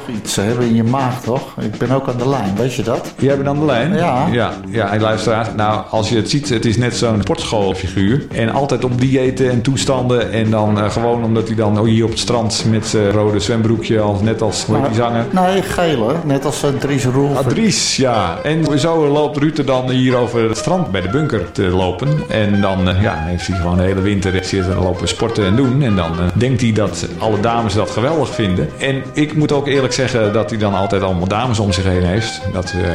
toch iets hebben in je maag, toch? Ik ben ook aan de lijn, weet je dat? Jij bent aan de lijn? Ja. Ja, en luisteraars. Nou, als je het ziet, het is net zo'n sportschoolfiguur. En altijd op diëten en toestanden. En dan gewoon omdat hij dan hier op het strand met rode zwembroekje, net als hoe heet die zanger? Nee, gele. Net als Dries Roelvink. Dries, ja. En zo loopt Ruud dan hier over het strand bij de bunker te lopen. En dan heeft hij gewoon de hele winter zitten lopen sporten en doen. En dan denkt hij dat alle dames dat geweldig vinden. En ik moet ook eerlijk zeggen dat hij dan altijd allemaal dames om zich heen heeft. Dat